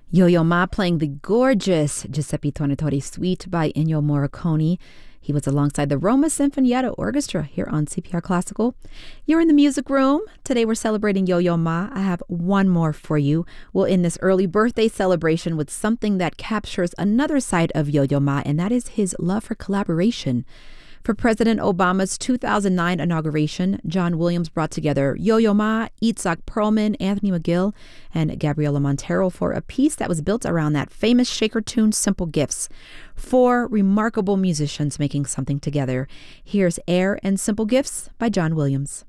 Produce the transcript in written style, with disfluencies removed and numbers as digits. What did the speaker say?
Yo-Yo Ma playing the gorgeous Giuseppe Tornatore Suite by Ennio Morricone. He was alongside the Roma Sinfonietta Orchestra here on CPR Classical. You're in the music room. Today we're celebrating Yo-Yo Ma. I have one more for you. We'll end this early birthday celebration with something that captures another side of Yo-Yo Ma, and that is his love for collaboration. For President Obama's 2009 inauguration, John Williams brought together Yo-Yo Ma, Itzhak Perlman, Anthony McGill, and Gabriela Montero for a piece that was built around that famous Shaker tune, Simple Gifts. 4 remarkable musicians making something together. Here's Air and Simple Gifts by John Williams.